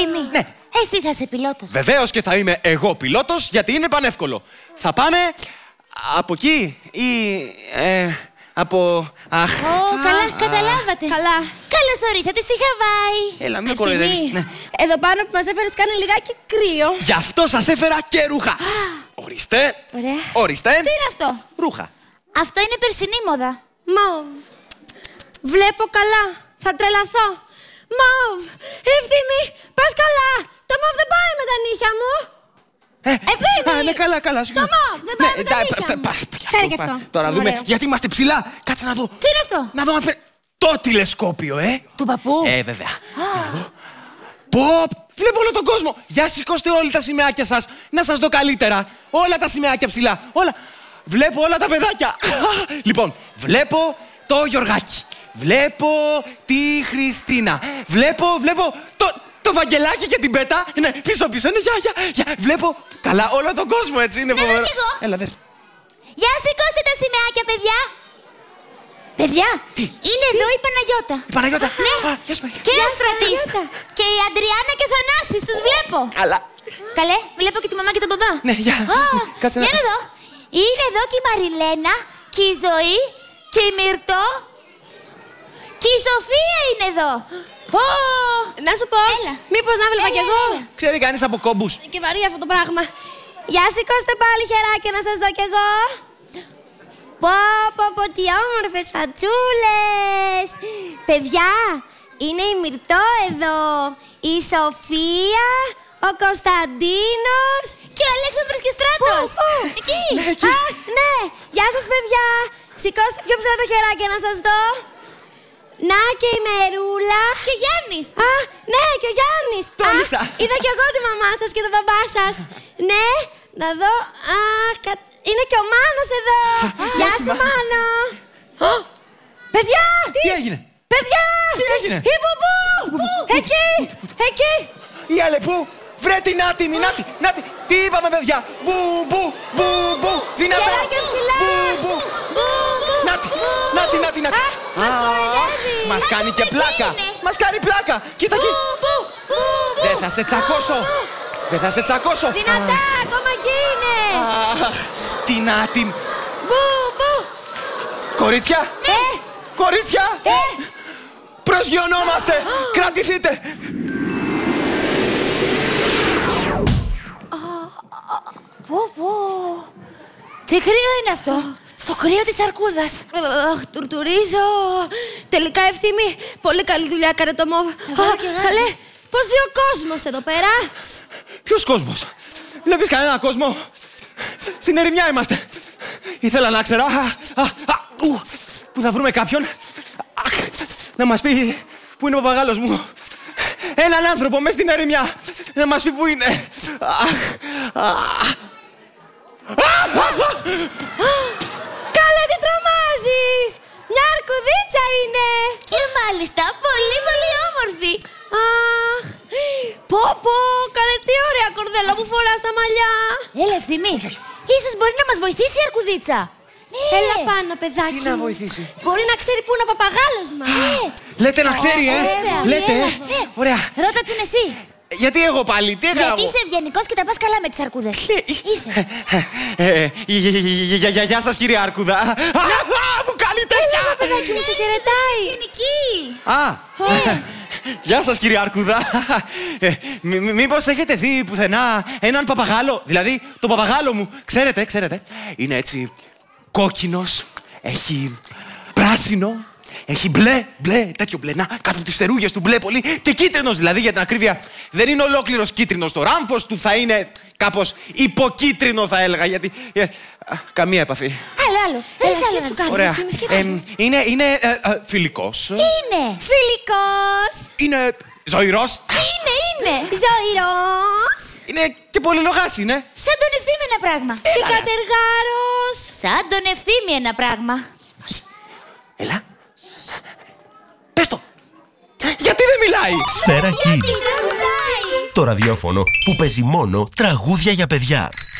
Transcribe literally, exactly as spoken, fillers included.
Ευθύμη, Ναι. εσύ θα είσαι πιλότος. Βεβαίως και θα είμαι εγώ πιλότος, γιατί είναι πανεύκολο. Θα πάμε από εκεί ή ε, από... Αχ. Ω, καλά, καταλάβατε. Καλά. Καλώς ορίσατε στη Χαβάη. Έλα, μην κοροϊδεύεις. Ναι. Εδώ πάνω που μας έφερες κάνει λιγάκι κρύο. Γι' αυτό σας έφερα και ρούχα. Ορίστε. Ωραία. Ορίστε. Τι είναι αυτό? Ρούχα. Αυτό είναι περσινή μόδα. Μοβ. Βλέπω καλά. Θα τρελαθώ. Μοβ. Ευθύμη, πας καλά. Το μοβ δεν πάει με τα νύχια μου. Ε, Ευθύμη! Α, ναι, καλά, καλά. Το μοβ δεν πάει με τα νύχια μου. Φέρε και αυτό. Τώρα δούμε, Ωραίο. γιατί είμαστε ψηλά. Κάτσε να δω. Τι είναι αυτό? Να δω αν φέρει το τηλεσκόπιο, ε. Του παππού. Ε, βέβαια. Πω, βλέπω όλο τον κόσμο. Για σηκώστε όλοι τα σημαίακια σας. Να σας δω καλύτερα. Όλα τα σημαίακια ψηλά. Όλα. Βλέπω όλα τα παιδάκια. Λοιπόν, βλέπω το Γιωργάκι. Βλέπω τη Χριστίνα. Βλέπω, βλέπω το, το Βαγγελάκι και την Πέτα. Ναι, πίσω πίσω. Ναι, γεια, γεια, γεια. Βλέπω καλά όλο τον κόσμο, έτσι είναι. Να δω φοβερό. κι εγώ. Έλα, δες. Για σηκώστε τα σημαίακια, παιδιά. Παιδιά, είναι εδώ η Παναγιώτα. Η Παναγιώτα. Ναι. Α, γεια σου, Παναγιώτα. Και ο Στρατής. Και η Αντριάννα και ο Θανάσης, τους βλέπω. Καλά. Καλέ, βλέπω και τη μαμά και τον μπαμπά. Ναι, γεια. Ω, Κάτσε να- για να δω. Είναι εδώ και η Μαριλένα, και η Ζωή, και η Μυρτώ. Και η Σοφία είναι εδώ. Πω. Να σου πω, Έλα. μήπως να βλέπα Έλα, κι εγώ. έλα. Ξέρει κανείς από κόμπους. Και βαρύ αυτό το πράγμα. Για σηκώστε πάλι χεράκια να σας δω κι εγώ. Πω, πω, πω, τι όμορφες φατσούλες. Παιδιά, είναι η Μυρτώ εδώ, η Σοφία, ο Κωνσταντίνος. Και ο Αλέξανδρος και Στράτος. Πού, πού? Εκεί. Ναι, εκεί. Α, ναι, γεια σας παιδιά. Σηκώστε πιο ψηλά τα χεράκια να σας δω. Να και η Μερούλα. Και ο Γιάννης. Α, ναι, και ο Γιάννης. Τόλισα. Α, είδα κι εγώ τη μαμά σας και τον μπαμπά σας. Ναι, να δω. Α, κα... είναι και ο Μάνος εδώ. Γεια σου, Μάνο. Μάνο. Παιδιά! Τι έγινε. Παιδιά! Τι έγινε? Η Μπουμπού! Εκεί! Εκεί! Η Αλεπού. Βρε την Νάτι, μη Νάτι. Νάτι. Τι είπαμε, παιδιά. Μπου, μπου, μπου, μπου. Δυνατά. Χεράκια ψηλά! Μπου, μπου. Μπου, μπου. Νάτι, Νάτι, Νάτι, Νάτι. Α, μας κοροϊδεύει. Μας κάνει και εκεί πλάκα. είναι. Μας κάνει πλάκα. Κοίτα εκεί. Μπου, μπου, μπου, μπου. Δεν θα σε τσακώσω. Δεν θα σε τσακώσω. Δυνατά, ακόμα εκεί είναι. Αχ, τι Νάτι. Μπου, μπου. Κορίτσια. Ε, Κορίτσια. ε. Προσγειωνόμαστε. Κρατηθείτε. Πω, πω. Τι κρύο είναι αυτό. Το κρύο της αρκούδας. Αχ, τουρτουρίζω. Τελικά Ευθύμη, πολύ καλή δουλειά έκανε το μοβ. Εγώ Α, και εγώ. καλέ, πώς ζει ο κόσμος εδώ πέρα. Ποιος κόσμος. Βλέπεις κανένα κόσμο. Στην ερημιά είμαστε. Ήθελα να ξέρα. Α, α, α, ου, που θα βρούμε κάποιον. Αχ, να μας πει πού είναι ο παπαγάλος μου. Έναν άνθρωπο μες στην ερημιά. Να μας πει πού είναι. Αχ, αχ. Καλέ, τι τρομάζεις. Μια αρκουδίτσα είναι. Και μάλιστα πολύ πολύ όμορφη. Αχ, πω πω, καλέ, τι ωραία κορδέλα που φοράς τα μαλλιά. Έλα, Ευθύμη. Ίσως μπορεί να μας βοηθήσει η αρκουδίτσα. Ναι. Έλα πάνω, παιδάκι Τι να μου. βοηθήσει. Μπορεί να ξέρει πού είναι ο παπαγάλος μας. Ε, Λέτε να ξέρει, ε. βέβαια. Λέτε, ε. Ε, Ωραία. Ρώτα την εσύ. Γιατί εγώ πάλι, τι έκανα Γιατί εγώ. είσαι ευγενικός και τα πας καλά με τις αρκούδες. Ήρθε. Ε, ε, γεια- γεια- Γεια σας, κύριε Αρκούδα. Α, μου κάνει τέτοια. Παιδάκι μου σε χαιρετάει. Ευγενική. Α, γεια σας, κύριε Αρκούδα. Ε, μη- μη- Μήπως έχετε δει πουθενά έναν παπαγάλο. Δηλαδή, το παπαγάλο μου, ξέρετε, ξέρετε, είναι έτσι κόκκινος, έχει πράσινο, έχει μπλε, μπλε, τέτοιο μπλε, να, κάτω από τις φτερούγες του μπλε πολύ και κίτρινος δηλαδή, για την ακρίβεια. Δεν είναι ολόκληρος κίτρινος, το ράμφος του θα είναι κάπως υποκίτρινο, θα έλεγα, γιατί... ε, α, καμία επαφή. Άλλο, άλλο. Έλα, Έλα, άλλο σκέψου να κάτι. τους Ωραία. Ευθύμη, σκέψου. Εμ, είναι είναι ε, ε, φιλικός, Είναι. Φιλικός. είναι ζωηρός, Είναι, είναι. Ζωηρός. είναι και πολυλογάς είναι. Σαν τον Ευθύμη ένα πράγμα. Και κατεργάρος. Σαν τον Ευθύμη ένα πράγμα. Έλα. Πες το. Γιατί δεν μιλάει. Σφαίρα Kids. Τραγουδάει. Το ραδιόφωνο που παίζει μόνο τραγούδια για παιδιά.